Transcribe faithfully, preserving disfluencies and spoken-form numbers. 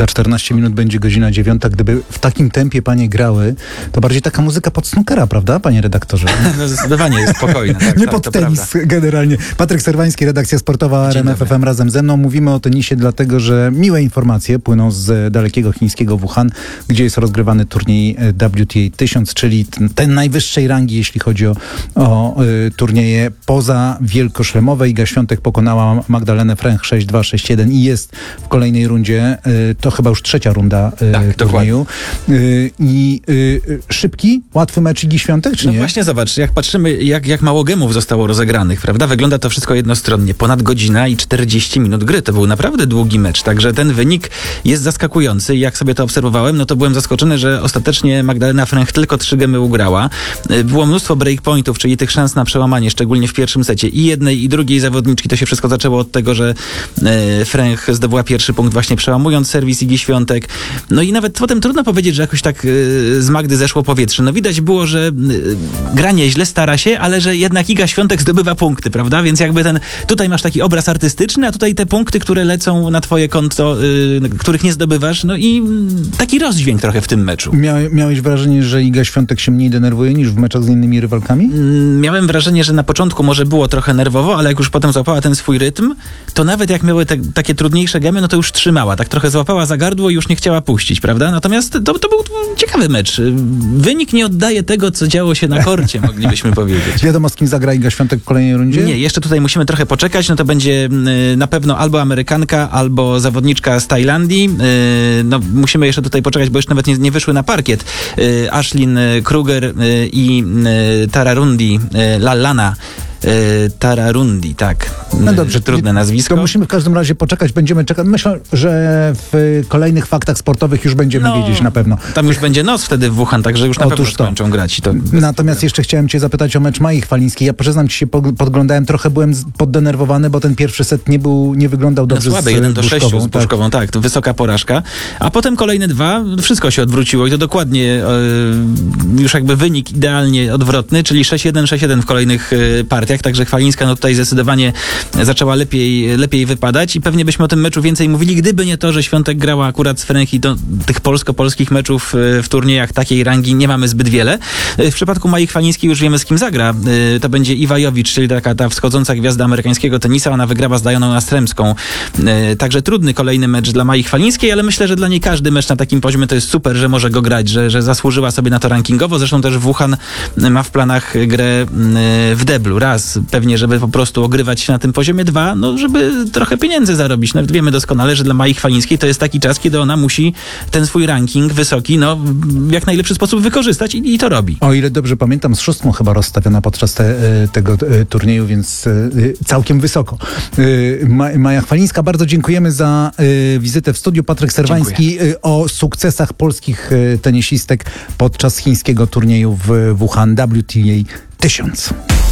Za czternaście minut będzie godzina dziewiąta. Gdyby w takim tempie panie grały, to bardziej taka muzyka pod snookera, prawda, panie redaktorze? No zdecydowanie jest spokojna. Tak, Nie tak, pod to tenis prawda. generalnie. Patryk Serwański, redakcja sportowa R M F F M razem ze mną. Mówimy o tenisie, dlatego że miłe informacje płyną z dalekiego chińskiego Wuhan, gdzie jest rozgrywany turniej W T A tysiąc, czyli ten, ten najwyższej rangi, jeśli chodzi o, o y, turnieje poza wielkoszlemowe. Iga Świątek pokonała Magdalenę Fręch sześć dwa, sześć jeden i jest w kolejnej rundzie. Y, to chyba już trzecia runda y, tak, turnieju. Y, I y, szybki, łatwy mecz Igi Świątek, czy no nie? właśnie zobacz, jak patrzymy, jak, jak mało gemów zostało rozegranych, prawda? Wygląda to wszystko jednostronnie. Ponad godzina i czterdzieści minut gry. To był naprawdę długi mecz, także ten wynik jest zaskakujący. Jak sobie to obserwowałem, no to byłem zaskoczony, że ostatecznie Magdalena Fręch tylko trzy gemy ugrała. Było mnóstwo breakpointów, czyli tych szans na przełamanie, szczególnie w pierwszym secie. I jednej, i drugiej zawodniczki. To się wszystko zaczęło od tego, że e, Fręch zdobyła pierwszy punkt właśnie przełamując serwis Igi Świątek. No i nawet potem trudno powiedzieć, że jakoś tak e, z Magdy zeszło powietrze. No widać było, że e, gra nieźle, stara się, ale że jednak Iga Świątek zdobywa punkty, prawda? Więc jakby ten, tutaj masz taki obraz artystyczny, a tutaj te punkty, które lecą na twoje konto, e, których nie zdobywasz, no i taki rozdźwięk trochę w tym meczu. Mia, miałeś wrażenie, że Iga Świątek się mniej denerwuje niż w meczach z innymi rywalkami? Miałem wrażenie, że na początku może było trochę nerwowo, ale jak już potem złapała ten swój rytm, to nawet jak miały te, takie trudniejsze gemy, no to już trzymała. Tak trochę złapała za gardło i już nie chciała puścić, prawda? Natomiast to, to był ciekawy mecz. Wynik nie oddaje tego, co działo się na korcie, moglibyśmy powiedzieć. Wiadomo, z kim zagra Iga Świątek w kolejnej rundzie? Nie, jeszcze tutaj musimy trochę poczekać. No to będzie y, na pewno albo Amerykanka, albo zawodniczka z Tajlandii. Y, no musimy jeszcze tutaj poczekać, bo jeszcze nawet nie, nie wyszły na parkiet. Y, Ashlyn Kruger y, i y, Tararundi y, Lallana. Tararundi, tak. No dobrze. Trudne nazwisko. To musimy w każdym razie poczekać, będziemy czekać. Myślę, że w kolejnych faktach sportowych już będziemy no, wiedzieć na pewno. Tam już będzie noc wtedy w Wuhan, także już na Otóż pewno skończą grać. I to Natomiast jeszcze chciałem cię zapytać o mecz Mai Chwalińskiej. Ja przyznam ci się, podglądałem, trochę byłem poddenerwowany, bo ten pierwszy set nie był, nie wyglądał dobrze. No słaby, z jeden do sześciu z Puszkową, tak. tak. To wysoka porażka. A potem kolejne dwa, wszystko się odwróciło i to dokładnie yy, już jakby wynik idealnie odwrotny, czyli sześć jeden, sześć jeden w kolejnych yy, partiach, także Chwalińska no tutaj zdecydowanie zaczęła lepiej, lepiej wypadać i pewnie byśmy o tym meczu więcej mówili, gdyby nie to, że Świątek grała akurat z Fręch i to tych polsko-polskich meczów w turniejach takiej rangi nie mamy zbyt wiele. W przypadku Mai Chwalińskiej już wiemy, z kim zagra. To będzie Iwa Jowicz, czyli taka ta wschodząca gwiazda amerykańskiego tenisa. Ona wygrała z Dajoną Nastremską. Także trudny kolejny mecz dla Mai Chwalińskiej, ale myślę, że dla niej każdy mecz na takim poziomie to jest super, że może go grać, że, że zasłużyła sobie na to rankingowo. Zresztą też Wuhan ma w planach grę w deblu. Raz, pewnie, żeby po prostu ogrywać się na tym poziomie. Dwa, no żeby trochę pieniędzy zarobić. No, wiemy doskonale, że dla Mai Chwalińskiej to jest taki czas, kiedy ona musi ten swój ranking wysoki, no w jak najlepszy sposób wykorzystać i, i to robi. O ile dobrze pamiętam, z szóstką chyba rozstawiona podczas te, tego turnieju, więc całkiem wysoko. Maja Chwalińska, bardzo dziękujemy za wizytę w studiu. Patryk Serwański Dziękuję. O sukcesach polskich tenisistek podczas chińskiego turnieju w Wuhan W T A tysiąc.